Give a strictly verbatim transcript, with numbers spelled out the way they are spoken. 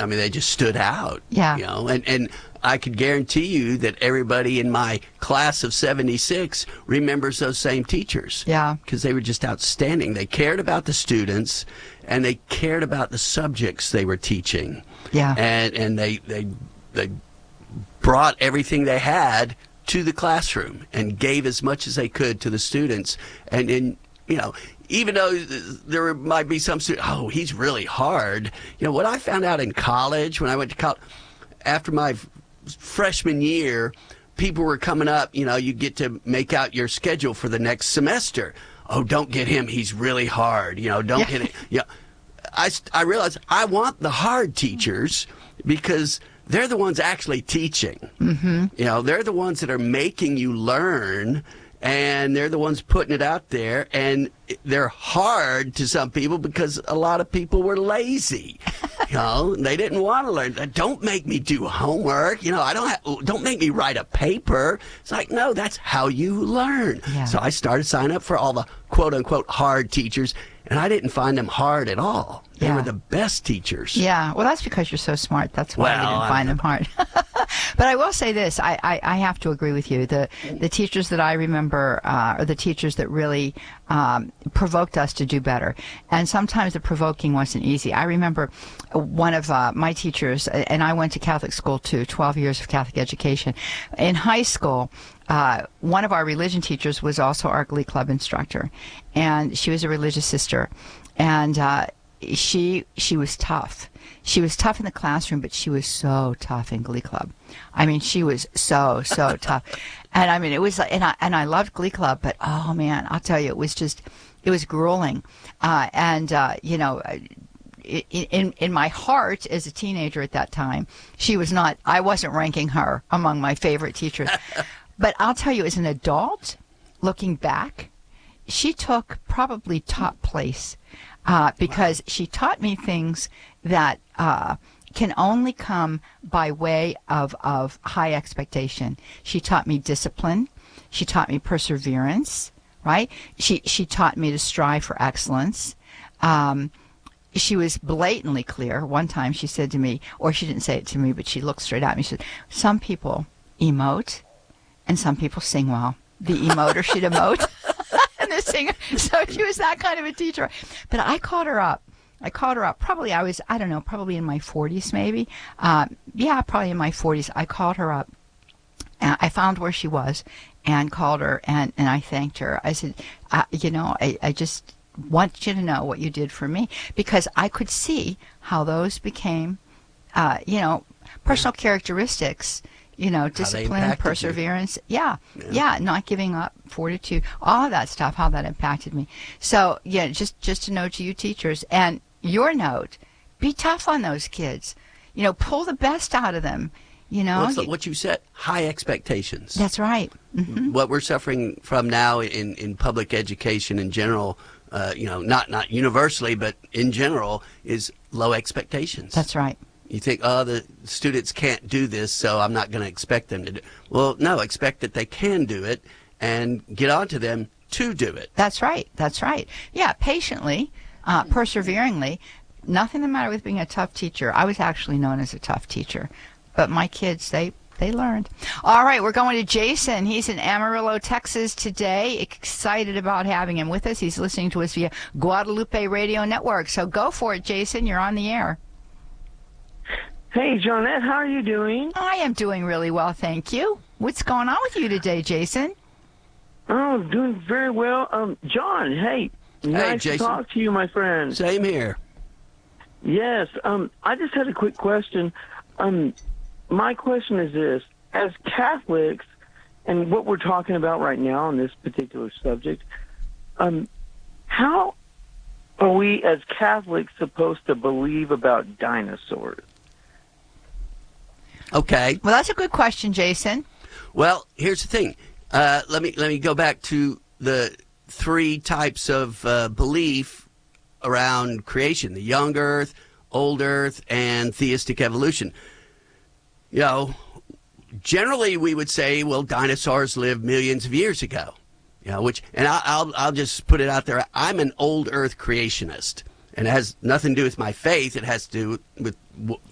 I mean, they just stood out. Yeah. You know, and, and I could guarantee you that everybody in my class of seventy-six remembers those same teachers. Yeah. Because they were just outstanding. They cared about the students, and they cared about the subjects they were teaching. Yeah. And and they they they brought everything they had to the classroom and gave as much as they could to the students. And and you know, even though there might be some students, oh, he's really hard. You know, what I found out in college, when I went to college, after my freshman year, people were coming up, you know, you get to make out your schedule for the next semester. Oh, don't get him. He's really hard. You know, don't Yeah. get it. Yeah. I, I realized I want the hard teachers because they're the ones actually teaching. Mm-hmm. You know, they're the ones that are making you learn, and they're the ones putting it out there, and they're hard to some people because a lot of people were lazy. You know, they didn't want to learn. Don't make me do homework. You know, I don't have, don't make me write a paper. It's like, no, that's how you learn. Yeah. So I started signing up for all the quote unquote hard teachers, and I didn't find them hard at all. They Yeah. were the best teachers. Yeah, well, that's because you're so smart. That's why Well, you didn't I'm- find them hard. But I will say this: I, I, I have to agree with you. The the teachers that I remember uh, are the teachers that really um, provoked us to do better. And sometimes the provoking wasn't easy. I remember one of uh, my teachers, and I went to Catholic school too, twelve years of Catholic education. In high school, uh, one of our religion teachers was also our Glee Club instructor, and she was a religious sister, and uh, she she was tough. She was tough in the classroom, but she was so tough in Glee Club. I mean, she was so, so tough. And I mean, it was like, and I, and I loved Glee Club, but oh man, I'll tell you, it was just, it was grueling. Uh, and, uh, you know, in, in my heart as a teenager at that time, she was not, I wasn't ranking her among my favorite teachers. But I'll tell you, as an adult, looking back, she took probably top place. Uh, because she taught me things that uh, can only come by way of, of high expectation. She taught me discipline. She taught me perseverance, right? She, she taught me to strive for excellence. Um, she was blatantly clear. One time she said to me, or she didn't say it to me, but she looked straight at me. She said, some people emote and some people sing well. The emoter should emote. The singer. So she was that kind of a teacher. But I called her up. I called her up. Probably I was, I don't know, probably in my forties maybe. Uh, yeah, probably in my forties. I called her up. And I found where she was and called her, and, and I thanked her. I said, uh, you know, I, I just want you to know what you did for me, because I could see how those became, uh, you know, personal characteristics. You know, discipline, perseverance. Yeah, yeah, yeah, not giving up, fortitude, all of that stuff, how that impacted me. So, yeah, just, just a note to you teachers. And your note, be tough on those kids. You know, pull the best out of them. You know. What's the, what you said, high expectations. That's right. Mm-hmm. What we're suffering from now in, in public education in general, uh, you know, not, not universally, but in general, is low expectations. That's right. You think, oh, the students can't do this, so I'm not going to expect them to do it. Well, no, expect that they can do it and get on to them to do it. That's right. That's right. Yeah, patiently, uh, perseveringly. Nothing the matter with being a tough teacher. I was actually known as a tough teacher. But my kids, they, they learned. All right, we're going to Jason. He's in Amarillo, Texas today. Excited about having him with us. He's listening to us via Guadalupe Radio Network. So go for it, Jason. You're on the air. Hey, Johnette, how are you doing? I am doing really well, thank you. What's going on with you today, Jason? Oh, doing very well. Um, John, hey, nice Jason. to talk to you, my friend. Same here. Yes, um, I just had a quick question. Um, my question is this. As Catholics, and what we're talking about right now on this particular subject, um, how are we as Catholics supposed to believe about dinosaurs? Okay. Well, that's a good question, Jason. Well, here's the thing. Uh, let me let me go back to the three types of uh, belief around creation: the young Earth, old Earth, and theistic evolution. You know, generally we would say, well, dinosaurs lived millions of years ago. You know, which, and I, I'll I'll just put it out there. I'm an old Earth creationist, and it has nothing to do with my faith. It has to do with w-